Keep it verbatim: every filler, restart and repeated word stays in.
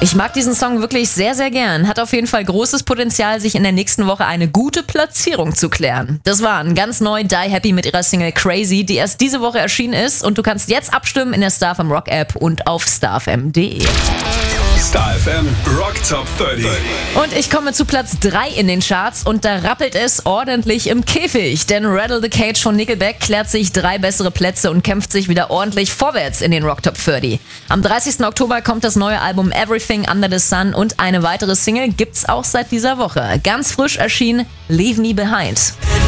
Ich mag diesen Song wirklich sehr, sehr gern. Hat auf jeden Fall großes Potenzial, sich in der nächsten Woche eine gute Platzierung zu klären. Das waren ganz neu Die Happy mit ihrer Single Crazy, die erst diese Woche erschienen ist. Und du kannst jetzt abstimmen in der StarFM Rock App und auf starfm punkt de. StarFM Rock Top dreißig. Und ich komme zu Platz drei in den Charts und da rappelt es ordentlich im Käfig. Denn Rattle the Cage von Nickelback klärt sich drei bessere Plätze und kämpft sich wieder ordentlich vorwärts in den Rock Top dreißig. Am dreißigsten Oktober kommt das neue Album Everything Under the Sun und eine weitere Single gibt's auch seit dieser Woche. Ganz frisch erschienen, Leave Me Behind.